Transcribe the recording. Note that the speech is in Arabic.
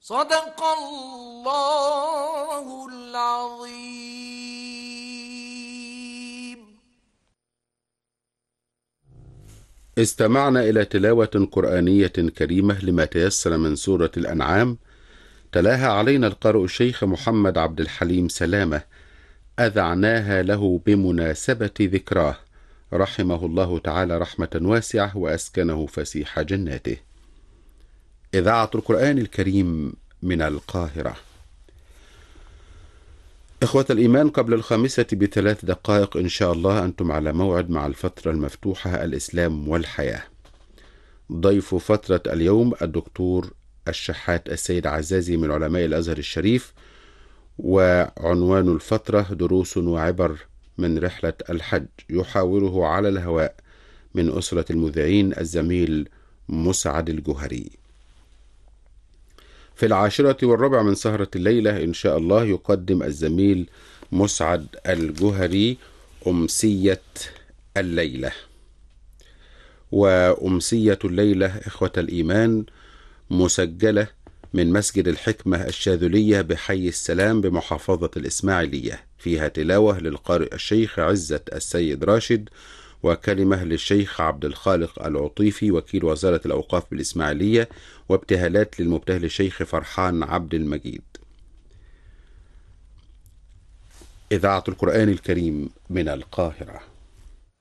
صدق الله العظيم. استمعنا إلى تلاوة قرآنية كريمة لما تيسر من سورة الأنعام، تلاها علينا القارئ الشيخ محمد عبد الحليم سلامة، أذعناها له بمناسبة ذكراه، رحمه الله تعالى رحمة واسعة وأسكنه فسيح جناته. إذاعة القرآن الكريم من القاهرة. إخوة الإيمان، قبل 5 بثلاث دقائق إن شاء الله أنتم على موعد مع الفترة المفتوحة الإسلام والحياة. ضيف فترة اليوم الدكتور الشحات السيد عزازي من علماء الأزهر الشريف، وعنوان الفترة دروس وعبر من رحلة الحج، يحاوره على الهواء من أسرة المذيعين الزميل مسعد الجهري. في 10:15 من سهرة الليلة إن شاء الله يقدم الزميل مسعد الجهري أمسية الليلة. وأمسية الليلة إخوة الإيمان مسجلة من مسجد الحكمة الشاذلية بحي السلام بمحافظة الإسماعيلية، فيها تلاوة للقارئ الشيخ عزت السيد راشد، وكلمة للشيخ عبد الخالق العطيفي وكيل وزارة الأوقاف بالإسماعيلية، وابتهالات للمبتهل الشيخ فرحان عبد المجيد. إذاعة القرآن الكريم من القاهرة.